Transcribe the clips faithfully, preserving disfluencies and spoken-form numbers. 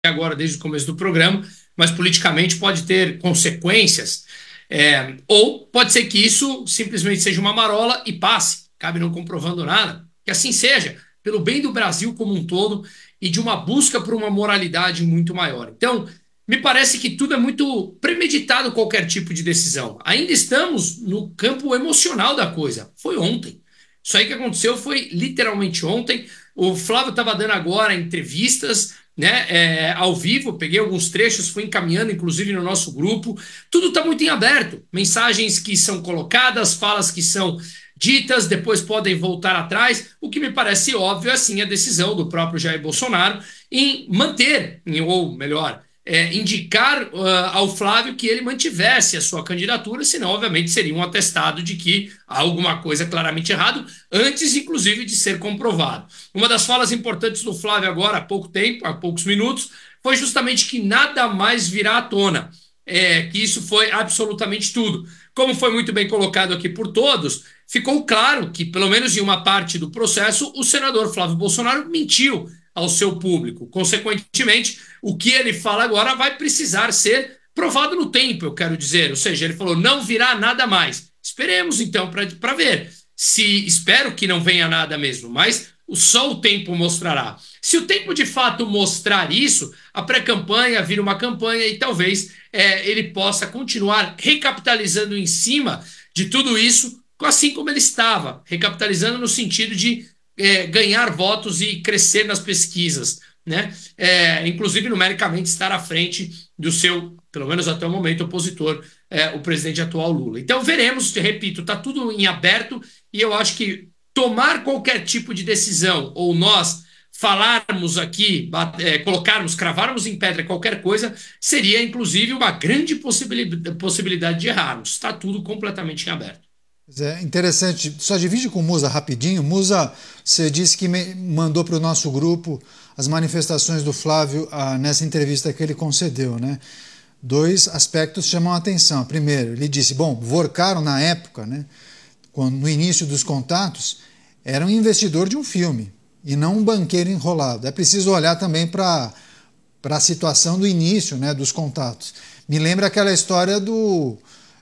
agora desde o começo do programa, mas politicamente pode ter consequências. É, ou pode ser que isso simplesmente seja uma marola e passe, cabe não comprovando nada. Que assim seja, pelo bem do Brasil como um todo e de uma busca por uma moralidade muito maior. Então, me parece que tudo é muito premeditado, qualquer tipo de decisão. Ainda estamos no campo emocional da coisa. Foi ontem. Isso aí que aconteceu foi literalmente ontem. O Flávio estava dando agora entrevistas, né, é, ao vivo, peguei alguns trechos, fui encaminhando, inclusive no nosso grupo. Tudo está muito em aberto. Mensagens que são colocadas, falas que são ditas, depois podem voltar atrás. O que me parece óbvio é sim a decisão do próprio Jair Bolsonaro em manter, ou melhor, é, indicar uh, ao Flávio que ele mantivesse a sua candidatura, senão, obviamente, seria um atestado de que há alguma coisa claramente errado, antes, inclusive, de ser comprovado. Uma das falas importantes do Flávio agora, há pouco tempo, há poucos minutos, foi justamente que nada mais virá à tona. É, que isso foi absolutamente tudo. Como foi muito bem colocado aqui por todos, ficou claro que, pelo menos em uma parte do processo, o senador Flávio Bolsonaro mentiu ao seu público. Consequentemente, o que ele fala agora vai precisar ser provado no tempo, eu quero dizer. Ou seja, ele falou: não virá nada mais. Esperemos então para ver. Se espero que não venha nada mesmo, mas só o tempo mostrará. Se o tempo de fato mostrar isso, a pré-campanha vira uma campanha e talvez é, ele possa continuar recapitalizando em cima de tudo isso, assim como ele estava, recapitalizando no sentido de é, ganhar votos e crescer nas pesquisas, né? É, inclusive numericamente estar à frente do seu, pelo menos até o momento, opositor, é, o presidente atual Lula. Então veremos, repito, está tudo em aberto e eu acho que tomar qualquer tipo de decisão ou nós falarmos aqui, é, colocarmos, cravarmos em pedra qualquer coisa, seria inclusive uma grande possibilidade, possibilidade de errarmos. Está tudo completamente em aberto. É interessante, só divide com o Musa rapidinho. Musa, você disse que me mandou para o nosso grupo as manifestações do Flávio ah, nessa entrevista que ele concedeu, né? Dois aspectos chamam a atenção. Primeiro, ele disse, bom, Vorcaro na época, né, quando, no início dos contatos, era um investidor de um filme e não um banqueiro enrolado. É preciso olhar também para para a situação do início, né, dos contatos. Me lembra aquela história do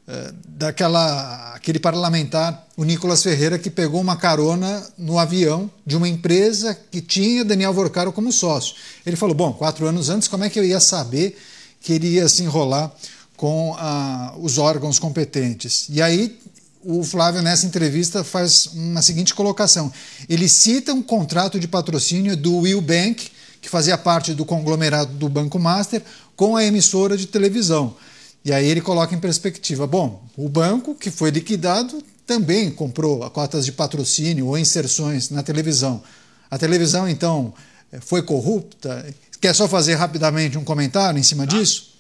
daquela aquele parlamentar, o Nicolas Ferreira, que pegou uma carona no avião de uma empresa que tinha Daniel Vorcaro como sócio. Ele falou, bom, quatro anos antes, como é que eu ia saber que ele ia se enrolar com ah, os órgãos competentes? E aí o Flávio, nessa entrevista, faz uma seguinte colocação. Ele cita um contrato de patrocínio do Will Bank, que fazia parte do conglomerado do Banco Master, com a emissora de televisão. E aí ele coloca em perspectiva, bom, o banco que foi liquidado também comprou cotas de patrocínio ou inserções na televisão. A televisão, então, foi corrupta? Quer só fazer rapidamente um comentário em cima disso?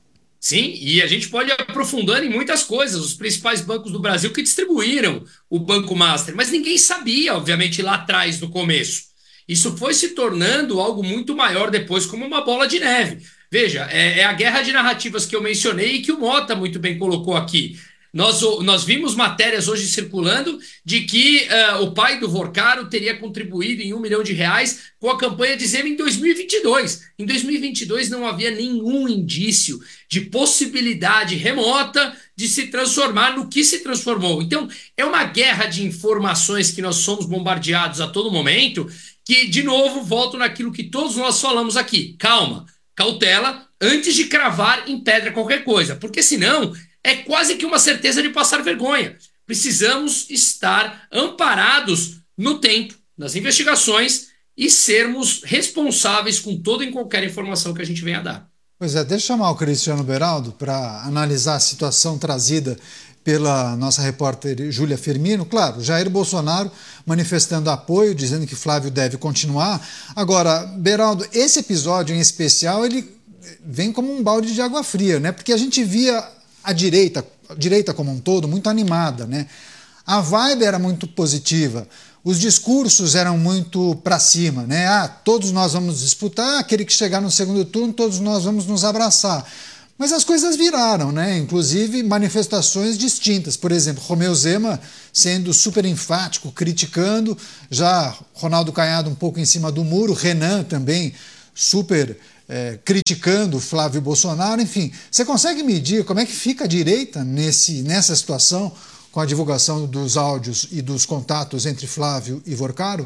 Sim, e a gente pode ir aprofundando em muitas coisas, os principais bancos do Brasil que distribuíram o Banco Master, mas ninguém sabia, obviamente, lá atrás, no começo. Isso foi se tornando algo muito maior depois, como uma bola de neve. Veja, é, é a guerra de narrativas que eu mencionei e que o Mota muito bem colocou aqui. Nós, nós vimos matérias hoje circulando de que uh, o pai do Vorcaro teria contribuído em um milhão de reais com a campanha de Zema em dois mil e vinte e dois. Em dois mil e vinte e dois não havia nenhum indício de possibilidade remota de se transformar no que se transformou. Então, é uma guerra de informações que nós somos bombardeados a todo momento, que, de novo, volto naquilo que todos nós falamos aqui. Calma, cautela, antes de cravar em pedra qualquer coisa, porque senão é quase que uma certeza de passar vergonha. Precisamos estar amparados no tempo, nas investigações e sermos responsáveis com toda e qualquer informação que a gente venha a dar. Pois é, deixa eu chamar o Cristiano Beraldo para analisar a situação trazida pela nossa repórter Júlia Firmino. Claro, Jair Bolsonaro manifestando apoio, dizendo que Flávio deve continuar. Agora, Beraldo, esse episódio em especial, ele vem como um balde de água fria, né? Porque a gente via a direita, a direita como um todo, muito animada, né? A vibe era muito positiva, os discursos eram muito para cima, né? Ah, todos nós vamos disputar, aquele que chegar no segundo turno, todos nós vamos nos abraçar. Mas as coisas viraram, né? Inclusive manifestações distintas. Por exemplo, Romeu Zema sendo super enfático, criticando, já Ronaldo Caiado um pouco em cima do muro, Renan também super é, criticando Flávio Bolsonaro, enfim. Você consegue medir como é que fica a direita nesse, nessa situação com a divulgação dos áudios e dos contatos entre Flávio e Vorcaro?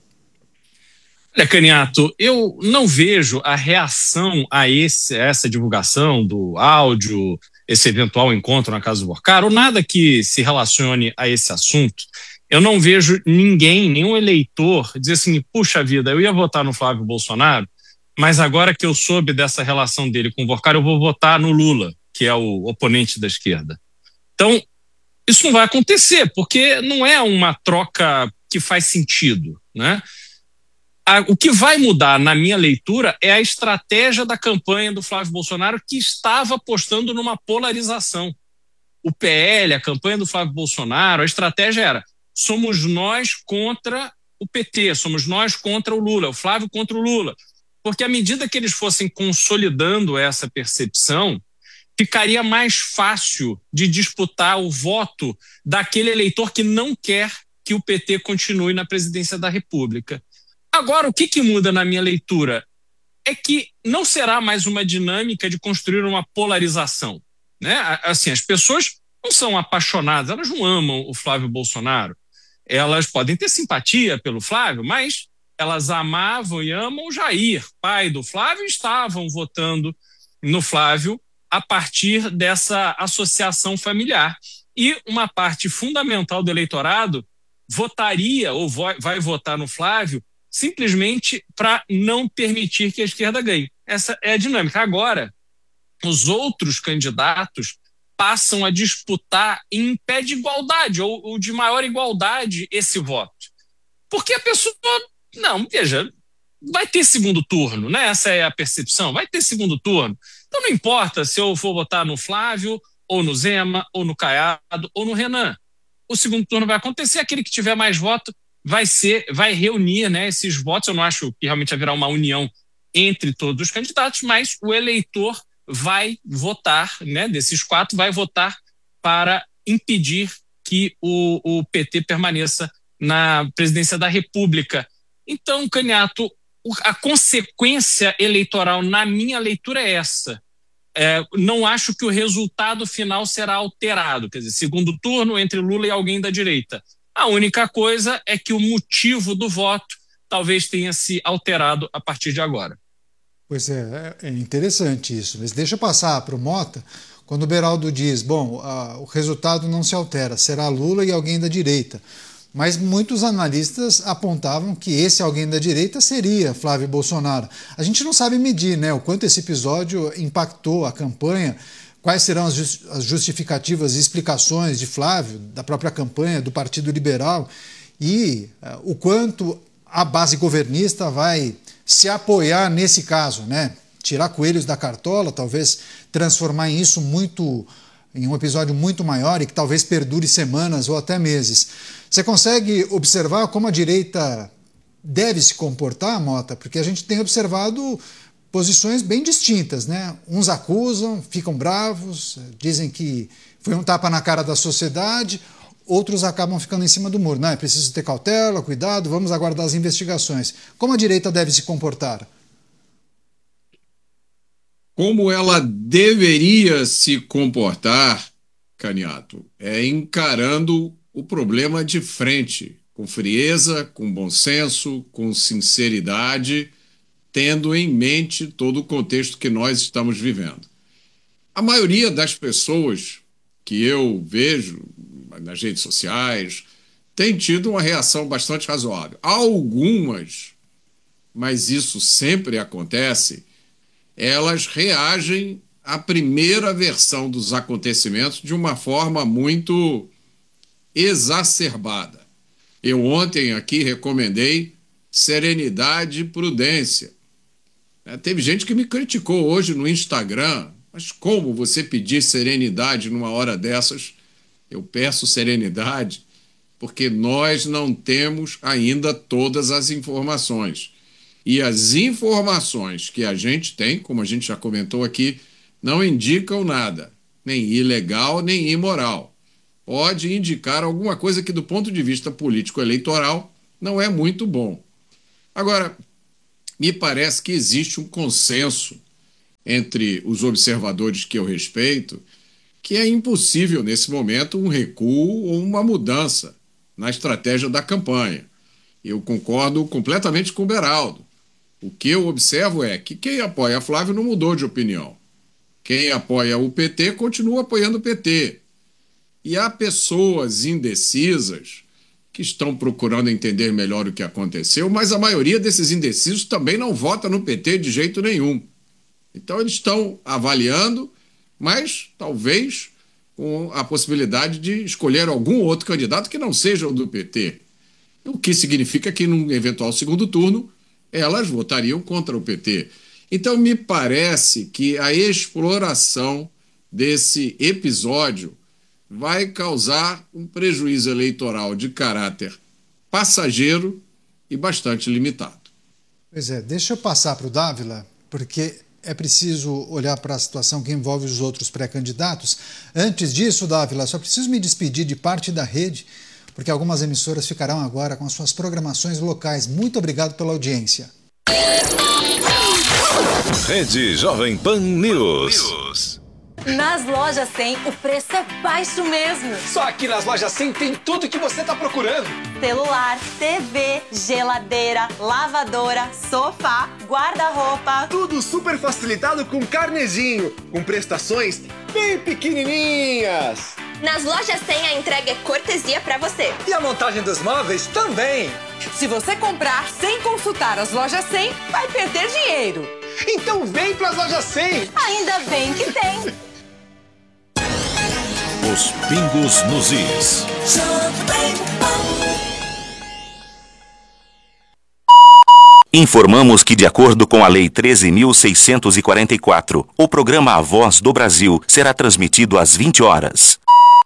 Olha, Caniato, eu não vejo a reação a, esse, a essa divulgação do áudio, esse eventual encontro na casa do Vorcaro, nada que se relacione a esse assunto. Eu não vejo ninguém, nenhum eleitor, dizer assim, puxa vida, eu ia votar no Flávio Bolsonaro, mas agora que eu soube dessa relação dele com o Vorcaro, eu vou votar no Lula, que é o oponente da esquerda. Então, isso não vai acontecer, porque não é uma troca que faz sentido, né? O que vai mudar, na minha leitura, é a estratégia da campanha do Flávio Bolsonaro, que estava apostando numa polarização. O P L, a campanha do Flávio Bolsonaro, a estratégia era: somos nós contra o P T, somos nós contra o Lula, o Flávio contra o Lula. Porque à medida que eles fossem consolidando essa percepção, ficaria mais fácil de disputar o voto daquele eleitor que não quer que o P T continue na presidência da República. Agora, o que, que muda na minha leitura é que não será mais uma dinâmica de construir uma polarização, né? Assim, as pessoas não são apaixonadas, elas não amam o Flávio Bolsonaro. Elas podem ter simpatia pelo Flávio, mas elas amavam e amam o Jair, pai do Flávio, e estavam votando no Flávio a partir dessa associação familiar. E uma parte fundamental do eleitorado votaria ou vai, vai votar no Flávio simplesmente para não permitir que a esquerda ganhe. Essa é a dinâmica. Agora, os outros candidatos passam a disputar em pé de igualdade ou, ou de maior igualdade esse voto. Porque a pessoa, não, veja, vai ter segundo turno, né? Essa é a percepção, vai ter segundo turno. Então não importa se eu for votar no Flávio, ou no Zema, ou no Caiado, ou no Renan. O segundo turno vai acontecer, aquele que tiver mais voto vai ser, vai reunir, né, esses votos. Eu não acho que realmente haverá uma união entre todos os candidatos, mas o eleitor vai votar, né, desses quatro, vai votar para impedir que o, o P T permaneça na presidência da República. Então, Caniato, a consequência eleitoral, na minha leitura, é essa. É, não acho que o resultado final será alterado, quer dizer, segundo turno entre Lula e alguém da direita. A única coisa é que o motivo do voto talvez tenha se alterado a partir de agora. Pois é, é interessante isso. Mas deixa eu passar para o Mota, quando o Beraldo diz, bom, a, o resultado não se altera, será Lula e alguém da direita. Mas muitos analistas apontavam que esse alguém da direita seria Flávio Bolsonaro. A gente não sabe medir, né, o quanto esse episódio impactou a campanha, quais serão as justificativas e explicações de Flávio, da própria campanha, do Partido Liberal, e uh, o quanto a base governista vai se apoiar nesse caso, né? Tirar coelhos da cartola, talvez transformar em isso muito, em um episódio muito maior e que talvez perdure semanas ou até meses. Você consegue observar como a direita deve se comportar, Mota? Porque a gente tem observado posições bem distintas, né? Uns acusam, ficam bravos, dizem que foi um tapa na cara da sociedade, outros acabam ficando em cima do muro. Não, é preciso ter cautela, cuidado, vamos aguardar as investigações. Como a direita deve se comportar? Como ela deveria se comportar, Caniato, é encarando o problema de frente, com frieza, com bom senso, com sinceridade, tendo em mente todo o contexto que nós estamos vivendo. A maioria das pessoas que eu vejo nas redes sociais tem tido uma reação bastante razoável. Algumas, mas isso sempre acontece, elas reagem à primeira versão dos acontecimentos de uma forma muito exacerbada. Eu ontem aqui recomendei serenidade e prudência. É, teve gente que me criticou hoje no Instagram, mas como você pedir serenidade numa hora dessas? Eu peço serenidade porque nós não temos ainda todas as informações. E as informações que a gente tem, como a gente já comentou aqui, não indicam nada, nem ilegal, nem imoral. Pode indicar alguma coisa que, do ponto de vista político-eleitoral, não é muito bom. Agora, me parece que existe um consenso entre os observadores que eu respeito que é impossível, nesse momento, um recuo ou uma mudança na estratégia da campanha. Eu concordo completamente com o Beraldo. O que eu observo é que quem apoia Flávio não mudou de opinião. Quem apoia o P T continua apoiando o P T. E há pessoas indecisas que estão procurando entender melhor o que aconteceu, mas a maioria desses indecisos também não vota no P T de jeito nenhum. Então eles estão avaliando, mas talvez com a possibilidade de escolher algum outro candidato que não seja o do P T. O que significa que, num eventual segundo turno, elas votariam contra o P T. Então, me parece que a exploração desse episódio vai causar um prejuízo eleitoral de caráter passageiro e bastante limitado. Pois é, deixa eu passar para o Dávila, porque é preciso olhar para a situação que envolve os outros pré-candidatos. Antes disso, Dávila, só preciso me despedir de parte da rede, porque algumas emissoras ficarão agora com as suas programações locais. Muito obrigado pela audiência. Rede Jovem Pan News. Nas lojas cem, o preço é baixo mesmo. Só aqui nas lojas cem tem tudo que você está procurando. Celular, T V, geladeira, lavadora, sofá, guarda-roupa. Tudo super facilitado com carnezinho, com prestações bem pequenininhas. Nas lojas cem a entrega é cortesia pra você. E a montagem dos móveis também. Se você comprar sem consultar as lojas cem, vai perder dinheiro. Então vem pras lojas cem. Ainda bem que tem. Os pingos nos is. Informamos que, de acordo com a Lei treze mil seiscentos e quarenta e quatro, o programa A Voz do Brasil será transmitido às vinte horas.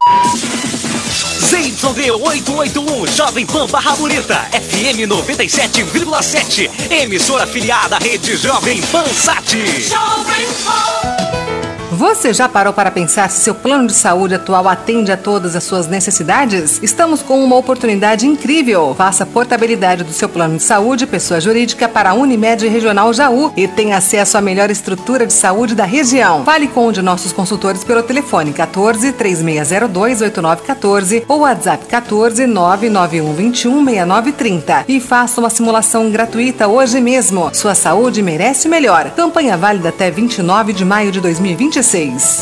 Z Y D oitocentos e oitenta e um, Jovem Pan Barra Bonita, F M noventa e sete vírgula sete, emissora afiliada à rede Jovem Pan Sat. Jovem Pan. Você já parou para pensar se seu plano de saúde atual atende a todas as suas necessidades? Estamos com uma oportunidade incrível. Faça a portabilidade do seu plano de saúde, pessoa jurídica, para a Unimed Regional Jaú e tenha acesso à melhor estrutura de saúde da região. Fale com um de nossos consultores pelo telefone quatorze, três seis zero dois, oito nove um quatro ou WhatsApp quatorze, nove nove um dois um, seis nove três zero e faça uma simulação gratuita hoje mesmo. Sua saúde merece o melhor. Campanha válida até vinte e nove de maio de dois mil e vinte e seis.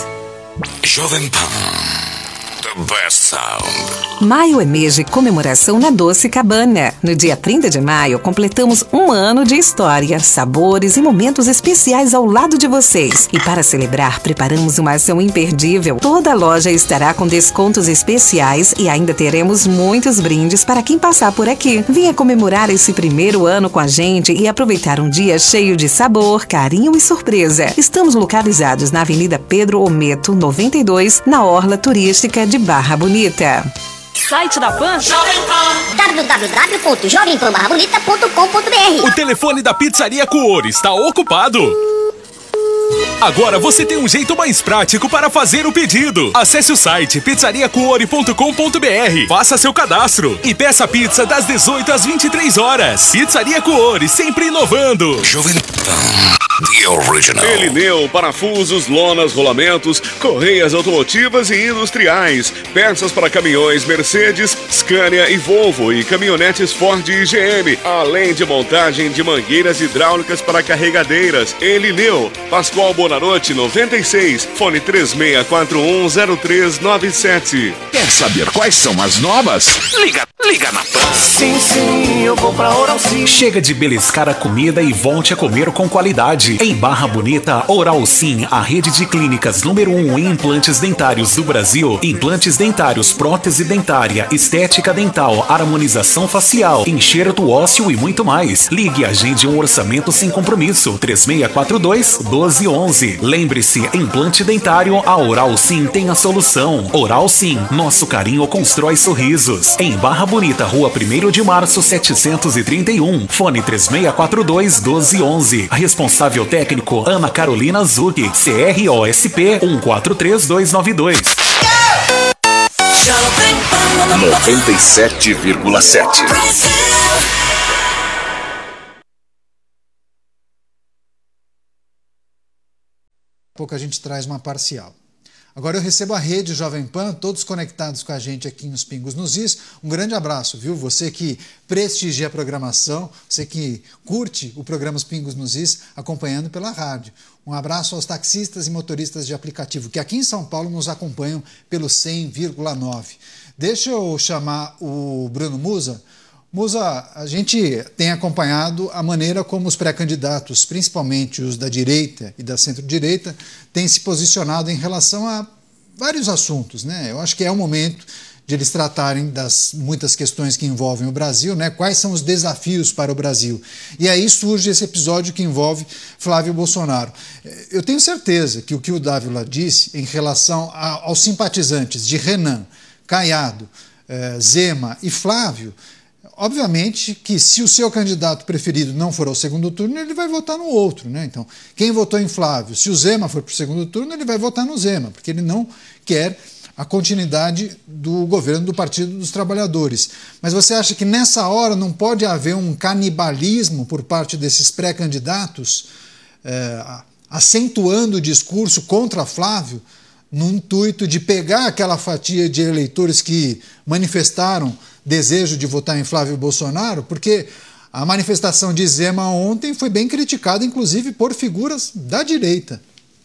Jovem Pan, the best sound. Maio é mês de comemoração na Doce Cabana. No dia trinta de maio, completamos um ano de história, sabores e momentos especiais ao lado de vocês. E para celebrar, preparamos uma ação imperdível. Toda a loja estará com descontos especiais e ainda teremos muitos brindes para quem passar por aqui. Venha comemorar esse primeiro ano com a gente e aproveitar um dia cheio de sabor, carinho e surpresa. Estamos localizados na Avenida Pedro Ometo, noventa e dois, na Orla Turística de Barra Bonita. Site da Pan? w w w ponto jovem pan barra bonita ponto com ponto b r. O telefone da Pizzaria Cuore está ocupado. Agora você tem um jeito mais prático para fazer o pedido. Acesse o site pizzaria cuore ponto com ponto b r, faça seu cadastro e peça a pizza das dezoito às vinte e três horas. Pizzaria Cuore, sempre inovando. Jovem Pan, the original. Elineu, parafusos, lonas, rolamentos, correias automotivas e industriais, peças para caminhões Mercedes, Scania e Volvo e caminhonetes Ford e G M, além de montagem de mangueiras hidráulicas para carregadeiras. Elineu, Pascoal Bonarotti noventa e seis, fone três seis quatro um zero três nove sete. Quer saber quais são as novas? Liga, liga na Pan. Sim, sim, eu vou pra Oral Sim. Chega de beliscar a comida e volte a comer com qualidade. Em Barra Bonita, Oral Sim, a rede de clínicas número um em implantes dentários do Brasil. Implantes dentários, prótese dentária, estética dental, harmonização facial, enxerto ósseo e muito mais. Ligue e agende um orçamento sem compromisso. três seis quatro dois, um dois um um. Lembre-se, implante dentário, a Oral Sim tem a solução. Oral Sim, nosso carinho constrói sorrisos. Em Barra Bonita, Rua primeiro de março, setecentos e trinta e um. Fone três seis quatro dois, um dois um um. Responsável técnico, Ana Carolina Zucchi. C R O S P um quatro três dois nove dois. noventa e sete vírgula sete. pouco a gente traz uma parcial. Agora eu recebo a rede Jovem Pan, todos conectados com a gente aqui nos Pingos nos Is. Um grande abraço, viu? Você que prestigia a programação, você que curte o programa Os Pingos nos Is, acompanhando pela rádio. Um abraço aos taxistas e motoristas de aplicativo, que aqui em São Paulo nos acompanham pelo cem vírgula nove. Deixa eu chamar o Bruno Musa. Musa, a gente tem acompanhado a maneira como os pré-candidatos, principalmente os da direita e da centro-direita, têm se posicionado em relação a vários assuntos, né? Eu acho que é o momento de eles tratarem das muitas questões que envolvem o Brasil, né? Quais são os desafios para o Brasil? E aí surge esse episódio que envolve Flávio Bolsonaro. Eu tenho certeza que o que o Dávila disse em relação a, aos simpatizantes de Renan, Caiado, eh, Zema e Flávio, obviamente que se o seu candidato preferido não for ao segundo turno, ele vai votar no outro, né? Então, quem votou em Flávio, se o Zema for para o segundo turno, ele vai votar no Zema, porque ele não quer a continuidade do governo do Partido dos Trabalhadores. Mas você acha que nessa hora não pode haver um canibalismo por parte desses pré-candidatos, é, acentuando o discurso contra Flávio, no intuito de pegar aquela fatia de eleitores que manifestaram desejo de votar em Flávio Bolsonaro? Porque a manifestação de Zema ontem foi bem criticada, inclusive por figuras da direita.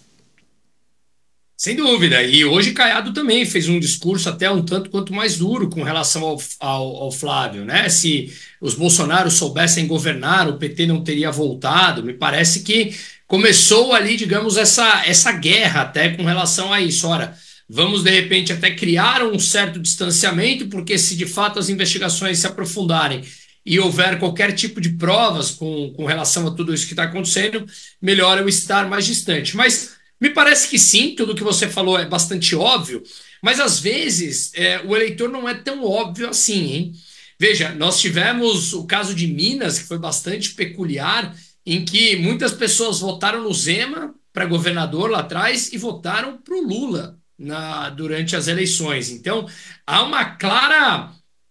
Sem dúvida. E hoje Caiado também fez um discurso até um tanto quanto mais duro com relação ao, ao, ao Flávio, né? Se os Bolsonaros soubessem governar, o P T não teria voltado. Me parece que começou ali, digamos, essa, essa guerra até com relação a isso. Ora, vamos, de repente, até criar um certo distanciamento, porque se de fato as investigações se aprofundarem e houver qualquer tipo de provas com, com relação a tudo isso que está acontecendo, melhor eu estar mais distante. Mas me parece que sim, tudo que você falou é bastante óbvio, mas às vezes é, o eleitor não é tão óbvio assim, hein? Veja, nós tivemos o caso de Minas, que foi bastante peculiar, em que muitas pessoas votaram no Zema para governador lá atrás e votaram para o Lula Na, durante as eleições. Então, há uma clara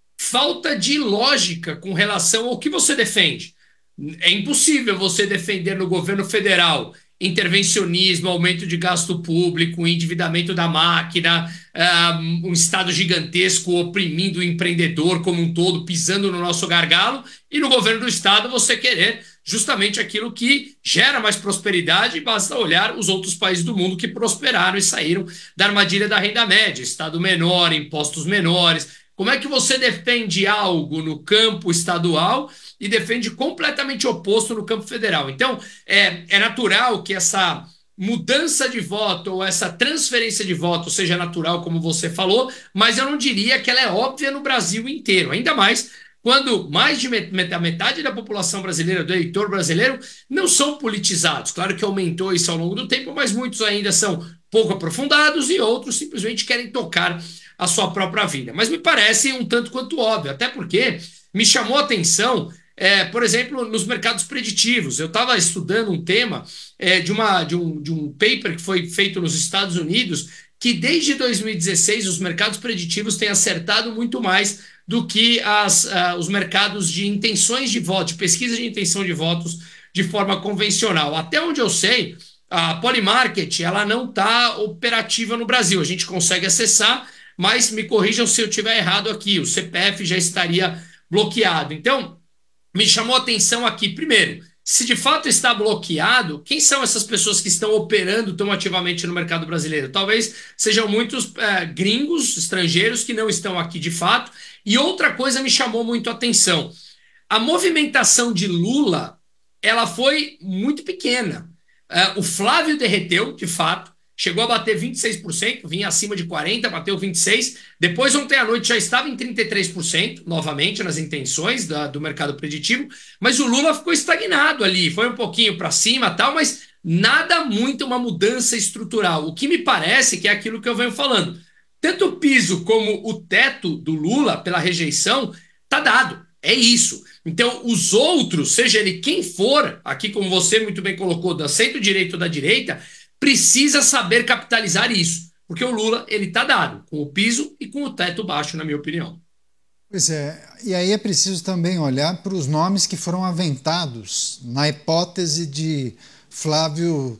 falta de lógica com relação ao que você defende. É impossível você defender no governo federal intervencionismo, aumento de gasto público, endividamento da máquina, um, um Estado gigantesco oprimindo o empreendedor como um todo, pisando no nosso gargalo, e no governo do Estado você querer justamente aquilo que gera mais prosperidade. Basta olhar os outros países do mundo que prosperaram e saíram da armadilha da renda média, Estado menor, impostos menores. Como é que você defende algo no campo estadual e defende completamente oposto no campo federal? Então, é, é natural que essa mudança de voto ou essa transferência de voto seja natural, como você falou, mas eu não diria que ela é óbvia no Brasil inteiro, ainda mais quando mais de metade da população brasileira, do eleitor brasileiro, não são politizados. Claro que aumentou isso ao longo do tempo, mas muitos ainda são pouco aprofundados e outros simplesmente querem tocar a sua própria vida. Mas me parece um tanto quanto óbvio, até porque me chamou a atenção, é, por exemplo, nos mercados preditivos. Eu estava estudando um tema é, de, uma, de, um, de um paper que foi feito nos Estados Unidos, que desde dois mil e dezesseis os mercados preditivos têm acertado muito mais do que as, uh, os mercados de intenções de voto, de pesquisa de intenção de votos de forma convencional. Até onde eu sei, a Polymarket ela não está operativa no Brasil. A gente consegue acessar, mas me corrijam se eu estiver errado aqui, o C P F já estaria bloqueado. Então, me chamou a atenção aqui, primeiro, se de fato está bloqueado, quem são essas pessoas que estão operando tão ativamente no mercado brasileiro? Talvez sejam muitos é, gringos, estrangeiros, que não estão aqui de fato. E outra coisa me chamou muito a atenção. A movimentação de Lula, ela foi muito pequena. É, o Flávio derreteu, de fato, chegou a bater vinte e seis por cento, vinha acima de quarenta por cento, bateu vinte e seis por cento. Depois, ontem à noite, já estava em trinta e três por cento, novamente, nas intenções da, do mercado preditivo. Mas o Lula ficou estagnado ali, foi um pouquinho para cima e tal, mas nada muito uma mudança estrutural. O que me parece que é aquilo que eu venho falando. Tanto o piso como o teto do Lula, pela rejeição, está dado. É isso. Então, os outros, seja ele quem for, aqui como você muito bem colocou, da centro-direita ou da direita, precisa saber capitalizar isso. Porque o Lula, ele está dado, com o piso e com o teto baixo, na minha opinião. Pois é, e aí é preciso também olhar para os nomes que foram aventados na hipótese de Flávio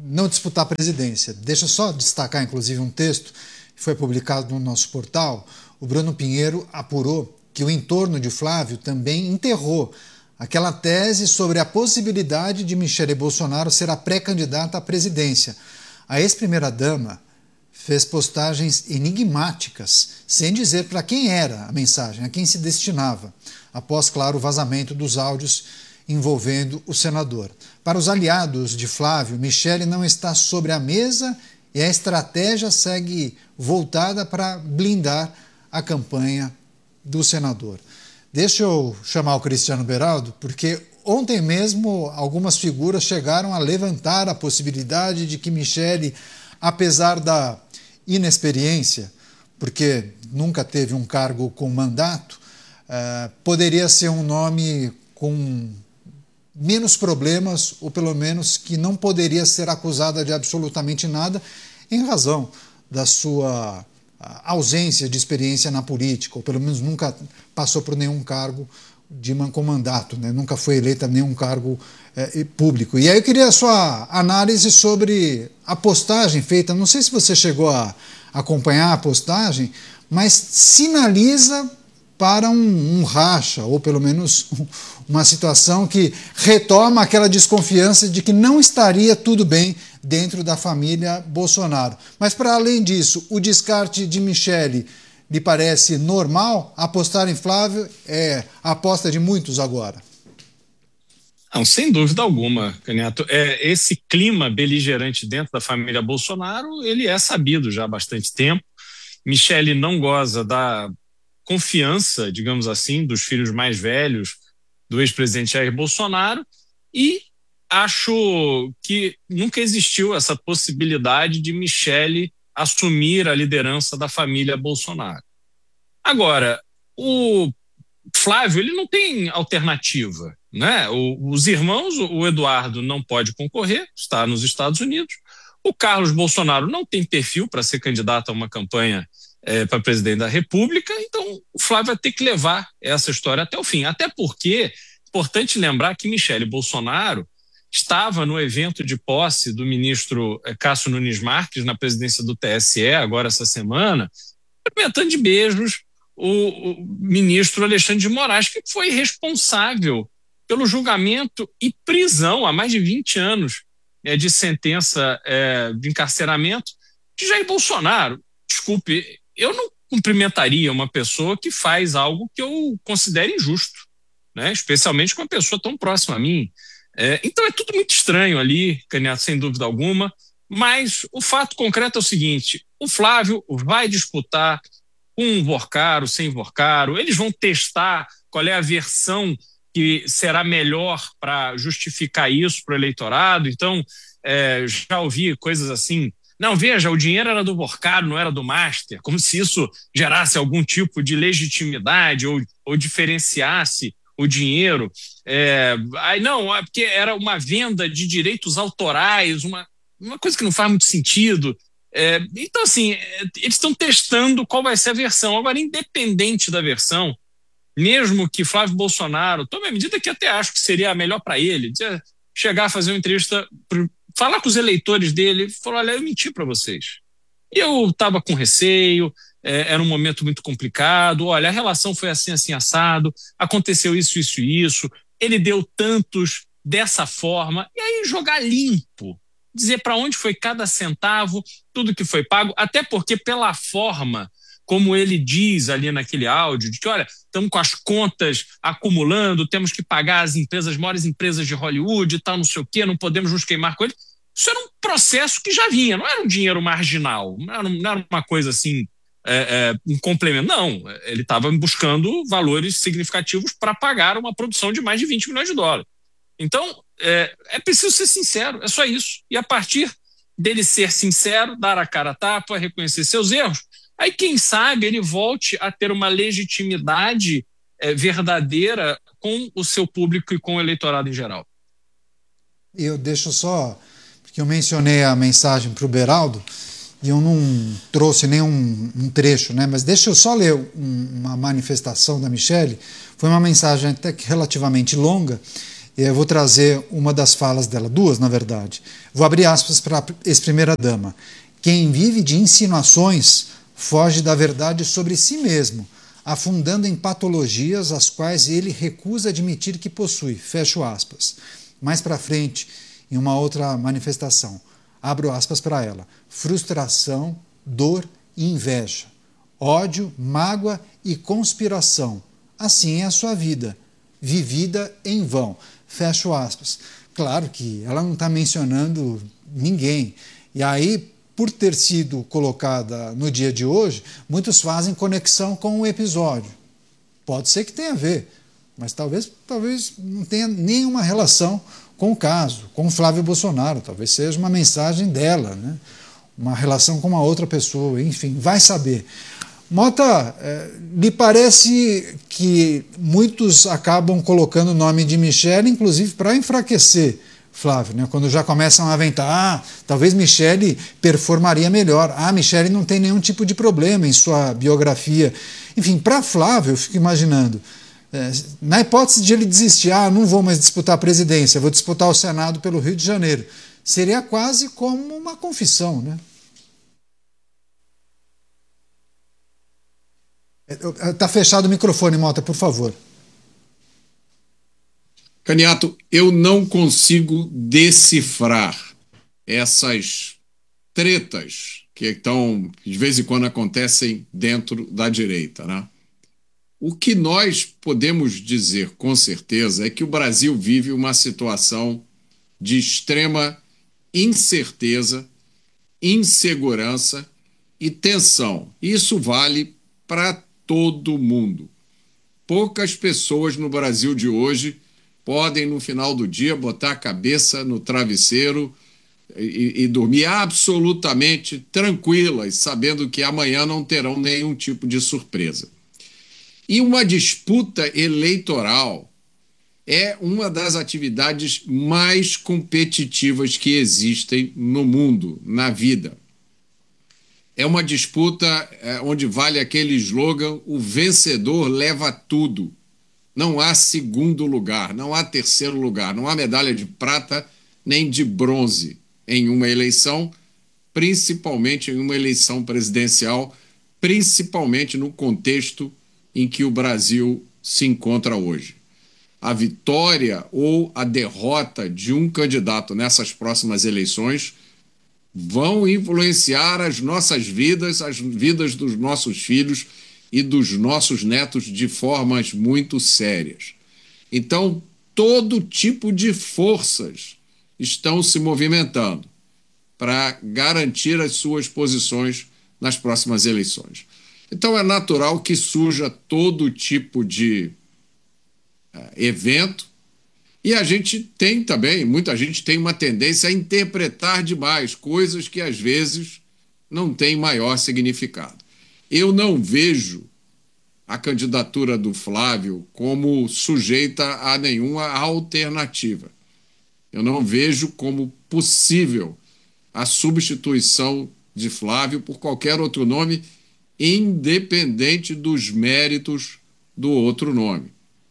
não disputar a presidência. Deixa eu só destacar, inclusive, um texto que foi publicado no nosso portal. O Bruno Pinheiro apurou que o entorno de Flávio também enterrou aquela tese sobre a possibilidade de Michele Bolsonaro ser a pré-candidata à presidência. A ex-primeira-dama fez postagens enigmáticas, sem dizer para quem era a mensagem, a quem se destinava, após, claro, o vazamento dos áudios envolvendo o senador. Para os aliados de Flávio, Michele não está sobre a mesa e a estratégia segue voltada para blindar a campanha do senador. Deixa eu chamar o Cristiano Beraldo, porque ontem mesmo algumas figuras chegaram a levantar a possibilidade de que Michele, apesar da inexperiência, porque nunca teve um cargo com mandato, uh, poderia ser um nome com menos problemas, ou pelo menos que não poderia ser acusada de absolutamente nada, em razão da sua ausência de experiência na política, ou pelo menos nunca passou por nenhum cargo de com mandato, né? Nunca foi eleita a nenhum cargo é, público. E aí eu queria a sua análise sobre a postagem feita, não sei se você chegou a acompanhar a postagem, mas sinaliza para um, um racha, ou pelo menos uma situação que retoma aquela desconfiança de que não estaria tudo bem dentro da família Bolsonaro. Mas, para além disso, o descarte de Michele lhe parece normal? Apostar em Flávio é a aposta de muitos agora. Não, sem dúvida alguma, Caniato. É, esse clima beligerante dentro da família Bolsonaro, ele é sabido já há bastante tempo. Michele não goza da confiança, digamos assim, dos filhos mais velhos do ex-presidente Jair Bolsonaro, e acho que nunca existiu essa possibilidade de Michele assumir a liderança da família Bolsonaro. Agora, o Flávio, ele não tem alternativa, né? O, os irmãos, o Eduardo não pode concorrer, está nos Estados Unidos. O Carlos Bolsonaro não tem perfil para ser candidato a uma campanha é, para presidente da República, então o Flávio vai ter que levar essa história até o fim. Até porque é importante lembrar que Michele Bolsonaro estava no evento de posse do ministro Cássio Nunes Marques na presidência do T S E, agora essa semana, cumprimentando de beijos o, o ministro Alexandre de Moraes, que foi responsável pelo julgamento e prisão há mais de vinte anos é, de sentença é, de encarceramento de Jair Bolsonaro. Desculpe, eu não cumprimentaria uma pessoa que faz algo que eu considero injusto, né? Especialmente com uma pessoa tão próxima a mim. É, então é tudo muito estranho ali, Caniato, sem dúvida alguma, mas o fato concreto é o seguinte: o Flávio vai disputar com um Vorcaro, sem Vorcaro, eles vão testar qual é a versão que será melhor para justificar isso para o eleitorado. Então, é, já ouvi coisas assim: não, veja, o dinheiro era do Vorcaro, não era do Master, como se isso gerasse algum tipo de legitimidade ou, ou diferenciasse o dinheiro. É, aí não, é porque era uma venda de direitos autorais, uma, uma coisa que não faz muito sentido. É, então, assim, eles estão testando qual vai ser a versão. Agora, independente da versão, mesmo que Flávio Bolsonaro tome a medida que até acho que seria a melhor para ele, chegar a fazer uma entrevista, falar com os eleitores dele, falar: olha, eu menti para vocês. Eu estava com receio, é, era um momento muito complicado, olha, a relação foi assim, assim, assado, aconteceu isso, isso e isso, ele deu tantos dessa forma, e aí jogar limpo, dizer para onde foi cada centavo, tudo que foi pago, até porque pela forma como ele diz ali naquele áudio, de que, olha, estamos com as contas acumulando, temos que pagar as empresas, as maiores empresas de Hollywood e tal, não sei o quê, não podemos nos queimar com ele. Isso era um processo que já vinha, não era um dinheiro marginal, não era, não era uma coisa assim, é, é, um complemento, não. Ele estava buscando valores significativos para pagar uma produção de mais de vinte milhões de dólares. Então, é, é preciso ser sincero, é só isso. E a partir dele ser sincero, dar a cara a tapa, reconhecer seus erros, aí quem sabe ele volte a ter uma legitimidade é, verdadeira com o seu público e com o eleitorado em geral. Eu deixo só, porque eu mencionei a mensagem para o Beraldo e eu não trouxe nenhum um trecho, né? Mas deixa eu só ler um, uma manifestação da Michele. Foi uma mensagem até que relativamente longa, E eu vou trazer uma das falas dela, duas na verdade. Vou abrir aspas para a ex-primeira-dama. Quem vive de insinuações foge da verdade sobre si mesmo, afundando em patologias as quais ele recusa admitir que possui. Fecho aspas. Mais para frente, em uma outra manifestação, abro aspas para ela. Frustração, dor e inveja, ódio, mágoa e conspiração. Assim é a sua vida, vivida em vão. Fecho aspas. Claro que ela não está mencionando ninguém. E aí, por ter sido colocada no dia de hoje, muitos fazem conexão com o episódio. Pode ser que tenha a ver, mas talvez, talvez não tenha nenhuma relação com o caso, com o Flávio Bolsonaro. Talvez seja uma mensagem dela, né? Uma relação com uma outra pessoa, enfim, vai saber. Mota, é, lhe parece que muitos acabam colocando o nome de Michele, inclusive para enfraquecer Flávio, né? Quando já começam a aventar, ah, talvez Michele performaria melhor, ah, Michele não tem nenhum tipo de problema em sua biografia. Enfim, para Flávio, eu fico imaginando, é, na hipótese de ele desistir, ah, não vou mais disputar a presidência, vou disputar o Senado pelo Rio de Janeiro, seria quase como uma confissão, né? Está fechado o microfone, Mota, por favor. Caniato, eu não consigo decifrar essas tretas que estão, de vez em quando acontecem dentro da direita, né? O que nós podemos dizer com certeza é que o Brasil vive uma situação de extrema incerteza, insegurança e tensão. Isso vale para todo mundo. Poucas pessoas no Brasil de hoje podem, no final do dia, botar a cabeça no travesseiro e, e dormir absolutamente tranquilas, sabendo que amanhã não terão nenhum tipo de surpresa. E uma disputa eleitoral é uma das atividades mais competitivas que existem no mundo, na vida. É uma disputa é, onde vale aquele slogan, o vencedor leva tudo. Não há segundo lugar, não há terceiro lugar, não há medalha de prata nem de bronze em uma eleição, principalmente em uma eleição presidencial, principalmente no contexto em que o Brasil se encontra hoje. A vitória ou a derrota de um candidato nessas próximas eleições vão influenciar as nossas vidas, as vidas dos nossos filhos e dos nossos netos de formas muito sérias. Então, todo tipo de forças estão se movimentando para garantir as suas posições nas próximas eleições. Então, é natural que surja todo tipo de uh, evento. E a gente tem também, muita gente tem uma tendência a interpretar demais coisas que às vezes não têm maior significado. Eu não vejo a candidatura do Flávio como sujeita a nenhuma alternativa. Eu não vejo como possível a substituição de Flávio por qualquer outro nome, independente dos méritos do outro nome.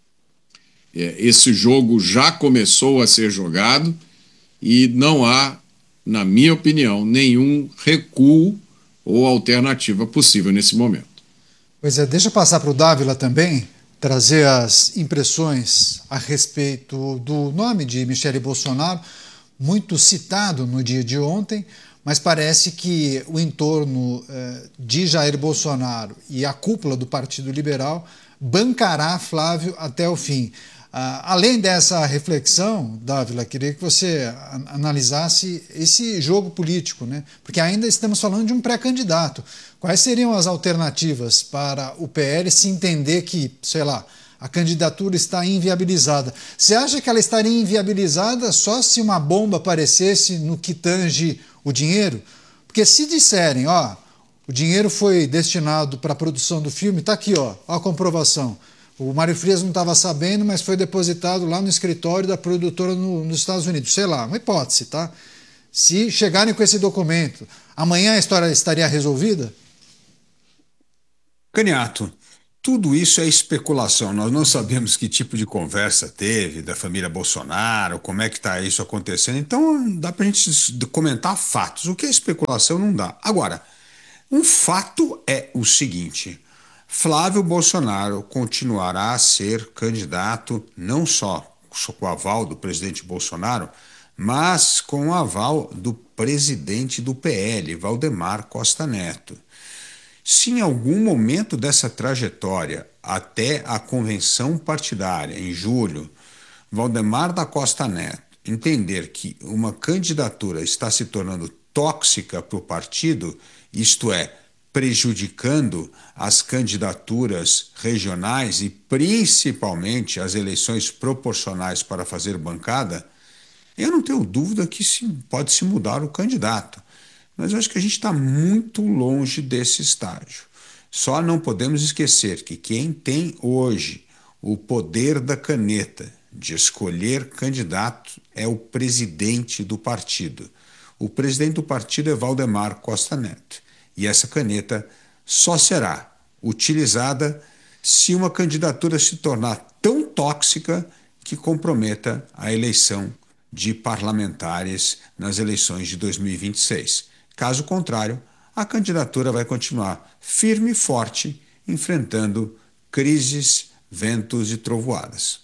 Esse jogo já começou a ser jogado e não há, na minha opinião, nenhum recuo ou alternativa possível nesse momento. Pois é, deixa eu passar para o Dávila também, trazer as impressões a respeito do nome de Michele Bolsonaro, muito citado no dia de ontem, mas parece que o entorno eh, de Jair Bolsonaro e a cúpula do Partido Liberal bancará Flávio até o fim. Ah, além dessa reflexão, Dávila, queria que você analisasse esse jogo político, né? Porque ainda estamos falando de um pré-candidato. Quais seriam as alternativas para o P L se entender que, sei lá, a candidatura está inviabilizada? Você acha que ela estaria inviabilizada só se uma bomba aparecesse no que tange o dinheiro? Porque se disserem, ó, o dinheiro foi destinado para a produção do filme, está aqui, ó, ó a comprovação. O Mário Frias não estava sabendo, mas foi depositado lá no escritório da produtora no, nos Estados Unidos. Sei lá, uma hipótese, tá? Se chegarem com esse documento, amanhã a história estaria resolvida? Caniato, tudo isso é especulação. Nós não sabemos que tipo de conversa teve da família Bolsonaro, como é que está isso acontecendo. Então, dá para a gente comentar fatos. O que é especulação não dá. Agora, um fato é o seguinte: Flávio Bolsonaro continuará a ser candidato não só com o aval do presidente Bolsonaro, mas com o aval do presidente do P L, Valdemar Costa Neto. Se em algum momento dessa trajetória, até a convenção partidária, em julho, Valdemar da Costa Neto entender que uma candidatura está se tornando tóxica para o partido, isto é, prejudicando as candidaturas regionais e principalmente as eleições proporcionais para fazer bancada, eu não tenho dúvida que se, pode se mudar o candidato. Mas eu acho que a gente está muito longe desse estágio. Só não podemos esquecer que quem tem hoje o poder da caneta de escolher candidato é o presidente do partido. O presidente do partido é Valdemar Costa Neto. E essa caneta só será utilizada se uma candidatura se tornar tão tóxica que comprometa a eleição de parlamentares nas eleições de dois mil e vinte e seis. Caso contrário, a candidatura vai continuar firme e forte, enfrentando crises, ventos e trovoadas.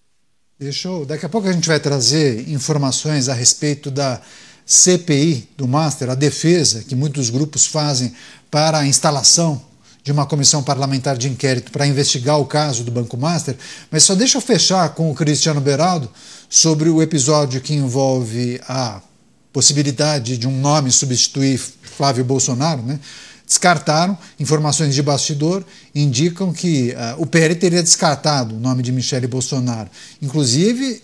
Deixa eu, daqui a pouco a gente vai trazer informações a respeito da C P I do Master, a defesa que muitos grupos fazem para a instalação de uma comissão parlamentar de inquérito para investigar o caso do Banco Master, mas só deixa eu fechar com o Cristiano Beraldo sobre o episódio que envolve a possibilidade de um nome substituir Flávio Bolsonaro, né? Descartaram, informações de bastidor indicam que uh, o P L teria descartado o nome de Michele Bolsonaro. Inclusive,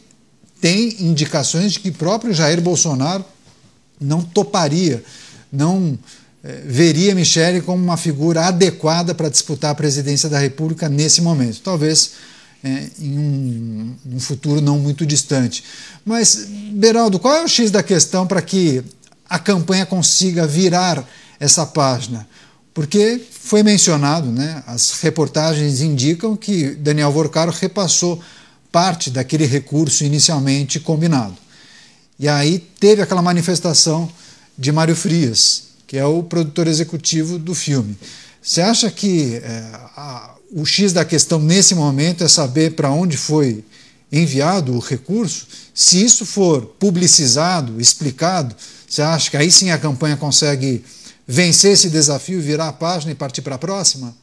tem indicações de que próprio Jair Bolsonaro não toparia, não eh, veria Michele como uma figura adequada para disputar a presidência da República nesse momento. Talvez É, em um, um futuro não muito distante. Mas, Beraldo, qual é o X da questão para que a campanha consiga virar essa página? Porque foi mencionado, né, as reportagens indicam que Daniel Vorcaro repassou parte daquele recurso inicialmente combinado. E aí teve aquela manifestação de Mário Frias, que é o produtor executivo do filme. Você acha que é, a o X da questão nesse momento é saber para onde foi enviado o recurso? Se isso for publicizado, explicado, você acha que aí sim a campanha consegue vencer esse desafio, virar a página e partir para a próxima?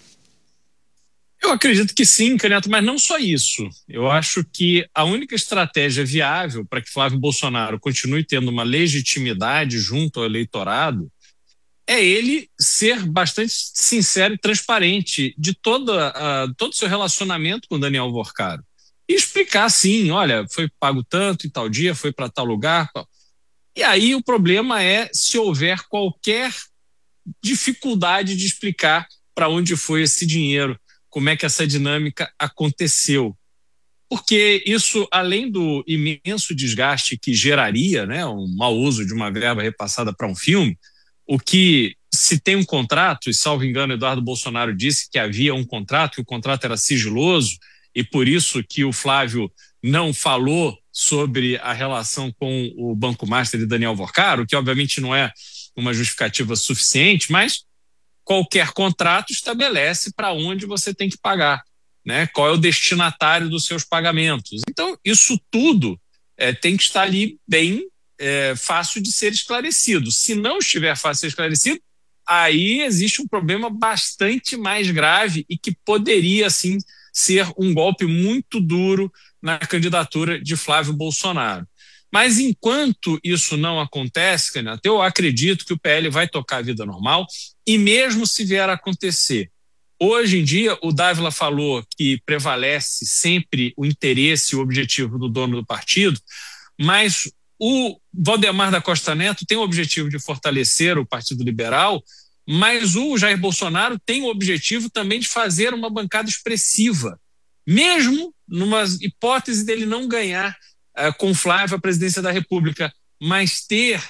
Eu acredito que sim, Caneto, mas não só isso. Eu acho que a única estratégia viável para que Flávio Bolsonaro continue tendo uma legitimidade junto ao eleitorado é ele ser bastante sincero e transparente de toda, uh, todo o seu relacionamento com Daniel Vorcaro. E explicar assim, olha, foi pago tanto em tal dia, foi para tal lugar. Tal. E aí o problema é se houver qualquer dificuldade de explicar para onde foi esse dinheiro, como é que essa dinâmica aconteceu. Porque isso, além do imenso desgaste que geraria, né, um mau uso de uma verba repassada para um filme, o que, se tem um contrato, e salvo engano, Eduardo Bolsonaro disse que havia um contrato, que o contrato era sigiloso, e por isso que o Flávio não falou sobre a relação com o Banco Master e Daniel Vorcaro, que obviamente não é uma justificativa suficiente, mas qualquer contrato estabelece para onde você tem que pagar, né? Qual é o destinatário dos seus pagamentos. Então, isso tudo é, tem que estar ali bem É, fácil de ser esclarecido. Se não estiver fácil de ser esclarecido, aí existe um problema bastante mais grave e que poderia, sim, ser um golpe muito duro na candidatura de Flávio Bolsonaro. Mas enquanto isso não acontece, Caneto, eu acredito que o P L vai tocar a vida normal e mesmo se vier a acontecer. Hoje em dia, o Dávila falou que prevalece sempre o interesse e o objetivo do dono do partido, mas o Valdemar da Costa Neto tem o objetivo de fortalecer o Partido Liberal, mas o Jair Bolsonaro tem o objetivo também de fazer uma bancada expressiva, mesmo numa hipótese dele não ganhar uh, com Flávio a presidência da República, mas ter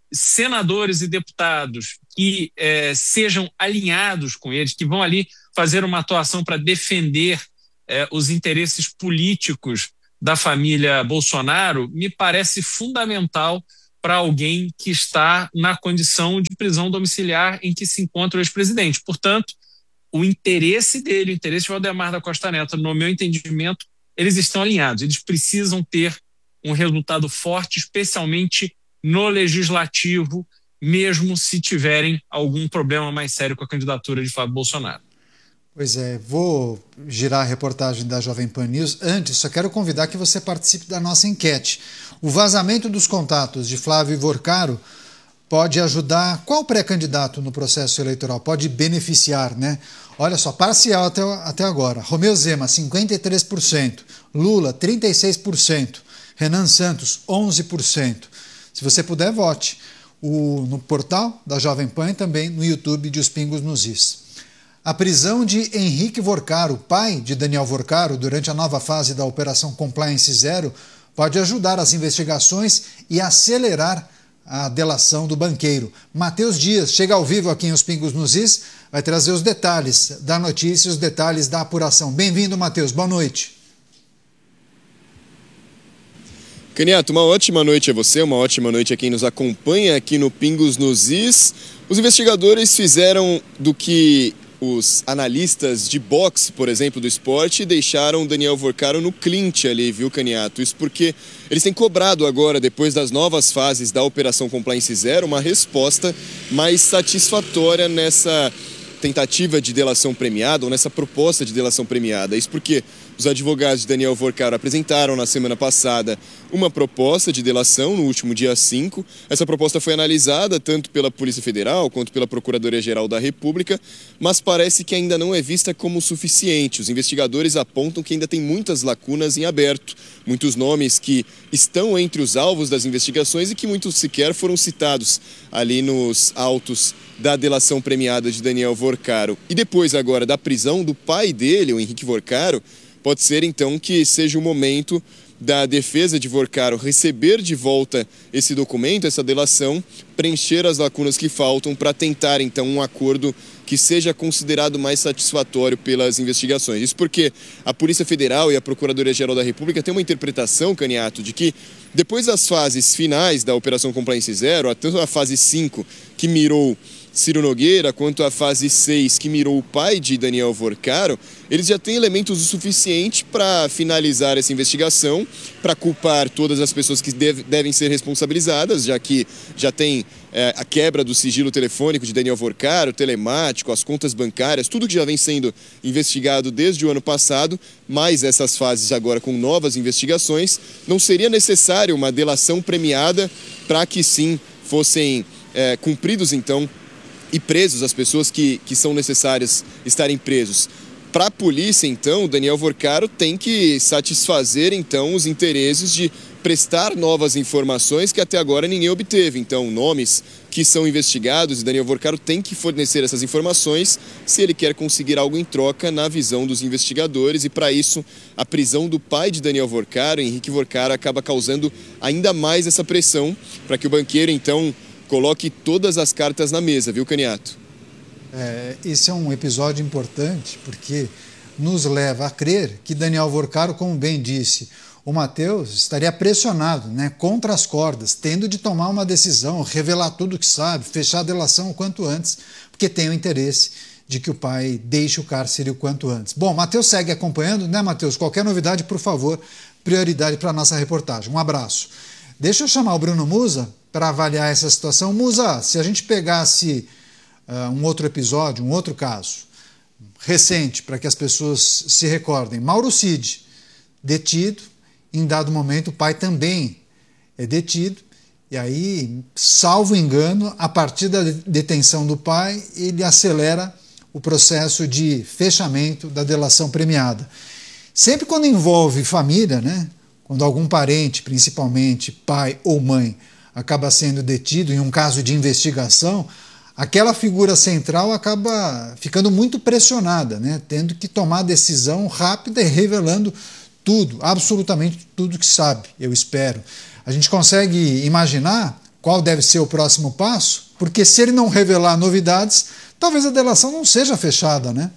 senadores e deputados que é, sejam alinhados com eles, que vão ali fazer uma atuação para defender é, os interesses políticos da família Bolsonaro, me parece fundamental para alguém que está na condição de prisão domiciliar em que se encontra o ex-presidente. Portanto, o interesse dele, o interesse de Valdemar da Costa Neto, no meu entendimento, eles estão alinhados. Eles precisam ter um resultado forte, especialmente no legislativo, mesmo se tiverem algum problema mais sério com a candidatura de Flávio Bolsonaro. Pois é, vou girar a reportagem da Jovem Pan News. Antes, só quero convidar que você participe da nossa enquete. O vazamento dos contatos de Flávio Ivorcaro pode ajudar qual pré-candidato no processo eleitoral? Pode beneficiar, né? Olha só, parcial até, até agora. Romeu Zema, cinquenta e três por cento. Lula, trinta e seis por cento. Renan Santos, onze por cento. Se você puder, vote. O, no portal da Jovem Pan e também no YouTube de Os Pingos nos Is. A prisão de Henrique Vorcaro, pai de Daniel Vorcaro, durante a nova fase da Operação Compliance Zero, pode ajudar as investigações e acelerar a delação do banqueiro. Matheus Dias chega ao vivo aqui em Os Pingos nos Is, vai trazer os detalhes da notícia, os detalhes da apuração. Bem-vindo, Matheus. Boa noite. Caniato, uma ótima noite a você, uma ótima noite a quem nos acompanha aqui no Pingos nos Is. Os investigadores fizeram do que os analistas de boxe, por exemplo, do esporte, deixaram Daniel Vorcaro no clinch ali, viu, Caniato? Isso porque eles têm cobrado agora, depois das novas fases da Operação Compliance Zero, uma resposta mais satisfatória nessa tentativa de delação premiada, ou nessa proposta de delação premiada. Isso porque os advogados de Daniel Vorcaro apresentaram na semana passada uma proposta de delação no último dia cinco. Essa proposta foi analisada tanto pela Polícia Federal quanto pela Procuradoria-Geral da República, mas parece que ainda não é vista como suficiente. Os investigadores apontam que ainda tem muitas lacunas em aberto, muitos nomes que estão entre os alvos das investigações e que muitos sequer foram citados ali nos autos da delação premiada de Daniel Vorcaro. E depois agora da prisão do pai dele, o Henrique Vorcaro, pode ser então que seja o momento da defesa de Vorcaro receber de volta esse documento, essa delação, preencher as lacunas que faltam para tentar então um acordo que seja considerado mais satisfatório pelas investigações. Isso porque a Polícia Federal e a Procuradoria-Geral da República têm uma interpretação, Caniato, de que depois das fases finais da Operação Compliance Zero, tanto a fase cinco, que mirou Ciro Nogueira, quanto a fase seis, que mirou o pai de Daniel Vorcaro, eles já têm elementos o suficiente para finalizar essa investigação, para culpar todas as pessoas que deve, devem ser responsabilizadas, já que já tem é, a quebra do sigilo telefônico de Daniel Vorcaro, telemático, as contas bancárias, tudo que já vem sendo investigado desde o ano passado, mais essas fases agora com novas investigações. Não seria necessário uma delação premiada para que sim fossem é, cumpridos então e presos as pessoas que, que são necessárias estarem presos. Para a polícia, então, Daniel Vorcaro tem que satisfazer, então, os interesses de prestar novas informações que até agora ninguém obteve. Então, nomes que são investigados, e Daniel Vorcaro tem que fornecer essas informações se ele quer conseguir algo em troca na visão dos investigadores. E, para isso, a prisão do pai de Daniel Vorcaro, Henrique Vorcaro, acaba causando ainda mais essa pressão para que o banqueiro, então, coloque todas as cartas na mesa, viu, Caniato? É, esse é um episódio importante porque nos leva a crer que Daniel Vorcaro, como bem disse o Matheus, estaria pressionado, né, contra as cordas, tendo de tomar uma decisão, revelar tudo o que sabe, fechar a delação o quanto antes, porque tem o interesse de que o pai deixe o cárcere o quanto antes. Bom, Matheus segue acompanhando, né, Matheus? Qualquer novidade, por favor, prioridade para a nossa reportagem. Um abraço. Deixa eu chamar o Bruno Musa para avaliar essa situação. Musa, se a gente pegasse uh, um outro episódio, um outro caso recente, para que as pessoas se recordem. Mauro Cid, detido, em dado momento o pai também é detido, e aí, salvo engano, a partir da detenção do pai, ele acelera o processo de fechamento da delação premiada. Sempre quando envolve família, né? Quando algum parente, principalmente pai ou mãe, acaba sendo detido em um caso de investigação, aquela figura central acaba ficando muito pressionada, né? Tendo que tomar decisão rápida e revelando tudo, absolutamente tudo que sabe, eu espero. A gente consegue imaginar qual deve ser o próximo passo, porque se ele não revelar novidades, talvez a delação não seja fechada, né?